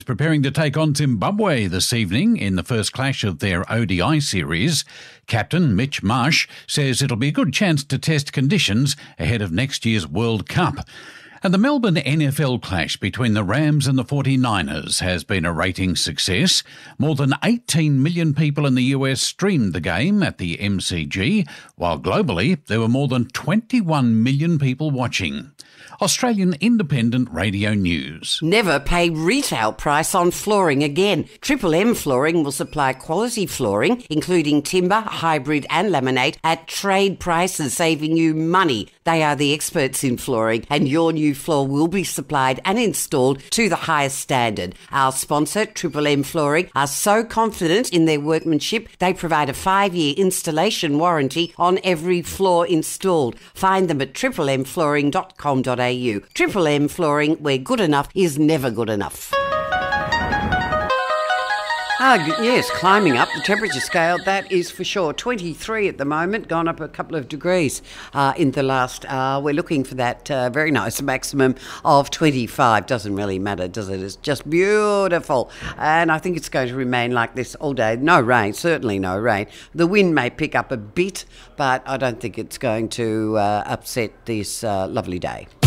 Preparing to take on Zimbabwe this evening in the first clash of their ODI series. Captain Mitch Marsh says it'll be a good chance to test conditions ahead of next year's World Cup. And the Melbourne NFL clash between the Rams and the 49ers has been a rating success. More than 18 million people in the US streamed the game at the MCG, while globally there were more than 21 million people watching. Australian Independent Radio News. Never pay retail price on flooring again. Triple M Flooring will supply quality flooring, including timber, hybrid and laminate, at trade prices, saving you money. They are the experts in flooring, and your new floor will be supplied and installed to the highest standard. Our sponsor, Triple M Flooring, are so confident in their workmanship, they provide a 5-year installation warranty on every floor installed. Find them at triple-mflooring.com.au. Triple M Flooring, where good enough is never good enough. Yes, climbing up the temperature scale, that is for sure. 23 at the moment, gone up a couple of degrees in the last hour. We're looking for that very nice maximum of 25. Doesn't really matter, does it? It's just beautiful. And I think it's going to remain like this all day. No rain, certainly no rain. The wind may pick up a bit, but I don't think it's going to upset this lovely day.